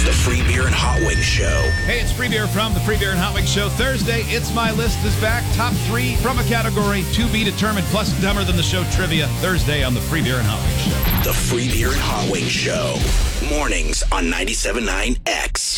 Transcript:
It's the Free Beer and Hot Wings Show. Hey, it's Free Beer from the Free Beer and Hot Wings Show. Thursday, It's My List is back. Top 3 from a category to be determined, plus Dumber Than the Show trivia. Thursday on the Free Beer and Hot Wings Show. The Free Beer and Hot Wings Show. Mornings on 97.9 X.